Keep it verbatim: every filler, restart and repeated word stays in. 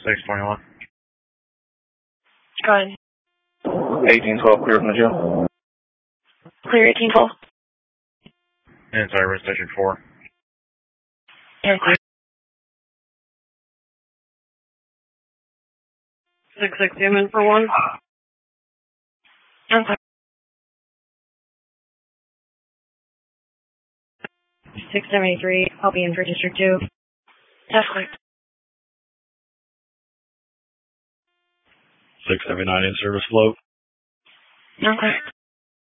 six twenty-one. Go ahead. eighteen twelve, clear from the jail. Clear eighteen twelve. Inside Red Station four. And clear. six six, you in for one? And clear. six seventy-three, I'll be in for District two. That's clear. six seventy-nine in service float. Okay.